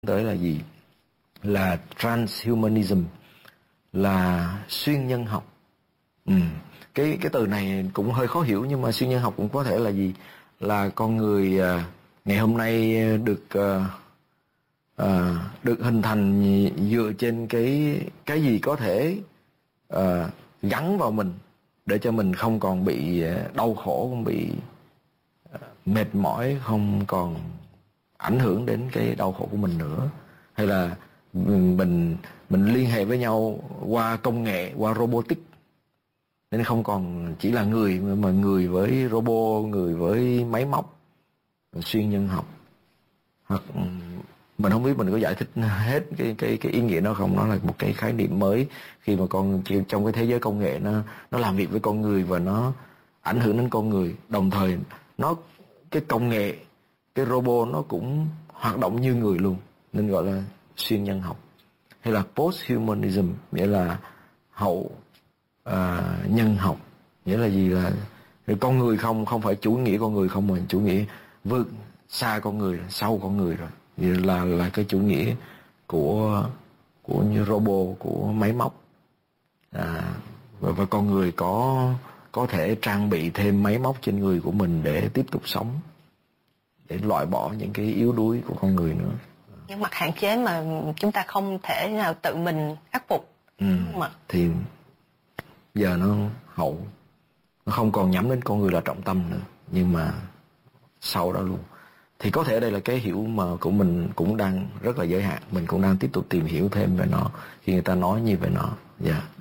tới là gì? Là transhumanism, là xuyên nhân học. Cái từ này cũng hơi khó hiểu, nhưng mà xuyên nhân học cũng có thể là gì? Là con người ngày hôm nay được hình thành dựa trên cái gì có thể gắn vào mình để cho mình không còn bị đau khổ, không bị mệt mỏi, không còn ảnh hưởng đến cái đau khổ của mình nữa. Hay là mình liên hệ với nhau qua công nghệ, qua robotic, nên không còn chỉ là người mà người với robot, người với máy móc. Xuyên nhân học, hoặc mình không biết mình có giải thích hết cái ý nghĩa đó không. Nó là một cái khái niệm mới khi mà trong cái thế giới công nghệ nó làm việc với con người và nó ảnh hưởng đến con người. Đồng thời cái công nghệ, cái robot nó cũng hoạt động như người luôn, nên gọi là xuyên nhân học. Hay là posthumanism, nghĩa là hậu nhân học. Nghĩa là gì? Là con người không phải chủ nghĩa con người không, mà chủ nghĩa vượt xa con người, sau con người rồi. Vậy là cái chủ nghĩa của như robot, của máy móc. Và con người có thể trang bị thêm máy móc trên người của mình để tiếp tục sống, để loại bỏ những cái yếu đuối của con người nữa. Những mặt hạn chế mà chúng ta không thể nào tự mình khắc phục. Thì giờ nó không còn nhắm đến con người là trọng tâm nữa, nhưng mà sau đó luôn. Thì có thể đây là cái hiểu mà của mình cũng đang rất là giới hạn. Mình cũng đang tiếp tục tìm hiểu thêm về nó khi người ta nói như về nó.